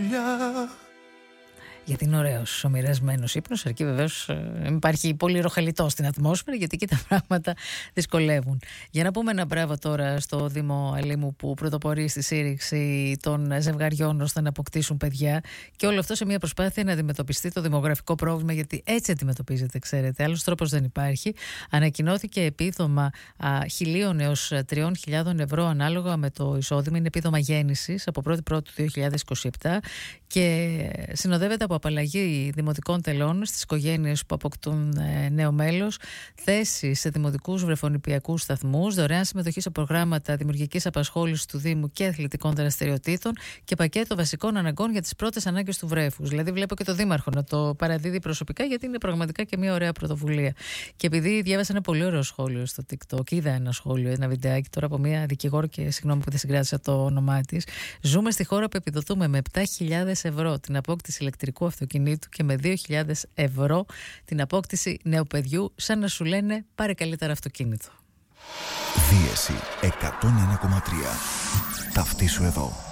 πουλιά. Γιατί είναι ωραίος ο μοιρασμένος ύπνος, αρκεί βεβαίως υπάρχει πολύ ροχαλιτό στην ατμόσφαιρα, γιατί εκεί τα πράγματα δυσκολεύουν. Για να πούμε ένα μπράβο τώρα στο Δήμο Ελίμου που πρωτοπορεί στη στήριξη των ζευγαριών ώστε να αποκτήσουν παιδιά, και όλο αυτό σε μια προσπάθεια να αντιμετωπιστεί το δημογραφικό πρόβλημα, γιατί έτσι αντιμετωπίζεται, ξέρετε. Άλλος τρόπος δεν υπάρχει. Ανακοινώθηκε επίδομα 1.000 έως 3.000 ευρώ ανάλογα με το εισόδημα. Είναι επίδομα γέννησης από 1η Πρώτου 2027 και συνοδεύεται από απαλλαγή δημοτικών τελών στις οικογένειες που αποκτούν νέο μέλος, θέσεις σε δημοτικούς βρεφονιπιακούς σταθμούς, δωρεάν συμμετοχή σε προγράμματα δημιουργικής απασχόλησης του Δήμου και αθλητικών δραστηριοτήτων και πακέτο βασικών αναγκών για τις πρώτες ανάγκες του βρέφους. Δηλαδή, βλέπω και το Δήμαρχο να το παραδίδει προσωπικά, γιατί είναι πραγματικά και μια ωραία πρωτοβουλία. Και επειδή διάβασα ένα πολύ ωραίο σχόλιο στο TikTok, είδα ένα σχόλιο, ένα βιντεάκι τώρα από μια δικηγόρο, και συγγνώμη που δεν συγκράτησα το όνομά της. Ζούμε στη χώρα που επιδοτούμε με 7.000 ευρώ την απόκτηση ηλεκτρικού αυτοκινήτου και με 2.000 ευρώ την απόκτηση νέου παιδιού, σαν να σου λένε πάρε καλύτερα αυτοκίνητο. Δίεση 101,3. Ταυτίσου εδώ.